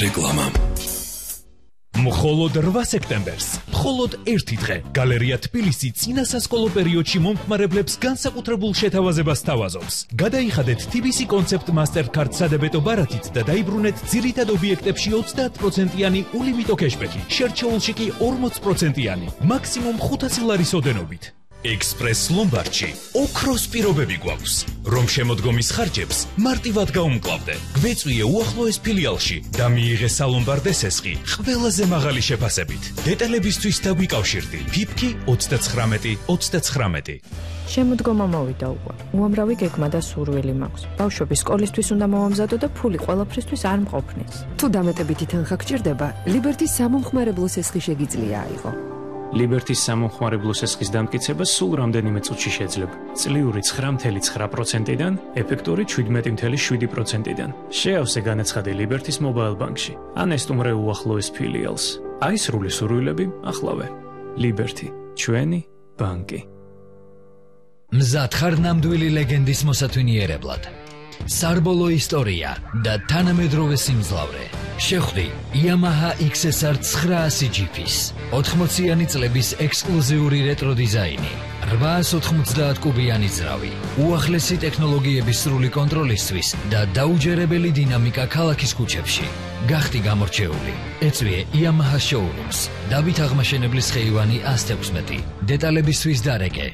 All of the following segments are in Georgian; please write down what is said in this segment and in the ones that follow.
რეკლამა. მხოლოდ 8 სექტემბერს, მხოლოდ ერთი დღე, გალერეა თბილისი წინა სასკოლო პერიოდში მომხმარებლებს განსაკუთრებულ შეთავაზებას სთავაზობს. გადაიხადეთ TBC კონცეპტ მასტერკარდ სადებეტო ბარათით და დაიბრუნეთ ძირითად ობიექტებში 30%-იანი ულიმიტო კეშბექი, შერჩეულში კი 40%-იანი, მაქსიმუმ 500 ლარის ოდენობით. ექსპრეს ლომბარდში ოქროს პირობები გვაქვს, რომ შემოდგომის ხარჯებს მარტივად გაუმკლავდე. გვეწვიე უახლოეს ფილიალში და მიიღე სალომბარდე სესხი ყველაზე მაღალი შეფასებით. დეტალებისთვის დაგვიკავშირდი. ფიფკი 99-99. შემოდგომა მოვიდა უკვე. უამრავი გეგმა და სურვილი მაქვს. ბავშვები სკოლისთვის უნდა მოვამზადო და ფული ყველაფრისთვის არ მყოფნის. თუ დამეტებითი თანხა გჭირდება, ლიბერტის სამომხმარებლო სესხი შეგიძლია აიღო. ლიბერტის სამომხმარებლო სესხის დამტკიცება სულ რამდენიმე წუთში შეძლება. წლიური 9.9%-დან, ეფექტური 17.7%-დან. შეავსე განაცხადი ლიბერტის მობაილ ბანკში. ან ესტუმრე უახლოეს ფილიალს. აი სრული სურვილები ახლავე. ლიბერტი, ჩვენი ბანკი. მზად ხარ ნამდვილი ლეგენდის მოსათვინიერებლად. სარბოლო ისტორია და თანამედროვე სიმძლავრე. შეხვდი Yamaha XSR 900 GP-ს 80-იანი წლების ექსკლუზიური რეტრო დიზაინი, 890 კუბიანი ძრავი, უახლესი ტექნოლოგიების სრული კონტროლისთვის და დაუჯერებელი დინამიკა ქალაქის ქუჩებში. გახდი გამორჩეული. ეწვიე Yamaha showrooms. დავით აღმაშენებლის ხეივანი 116. დეტალებისთვის დარეკე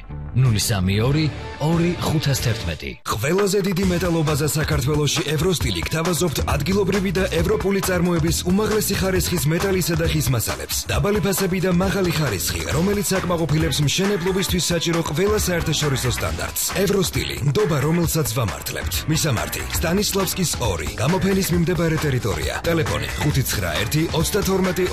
032-2511. ყველაზე დიდი მეტალობაზა საქართველოში ევროსტილი გთავაზობთ ადგილობრივი და ევროპული წარმოების უმაღლესი ხარისხის მეტალისა და ხის მასალებს. დაბალი ფასები და მაღალი ხარისხი, რომელიც აკმაყოფილებს მშენებლობისთვის საჭირო ყველა საერთაშორისო სტანდარტს. ევროსტილი, ნდობა, რომელსაც ვამართლებთ. მისამართი: სტანისლავსკის 2, გამოფენის მიმდებარე ტერიტორია. ტელეფონი 591 32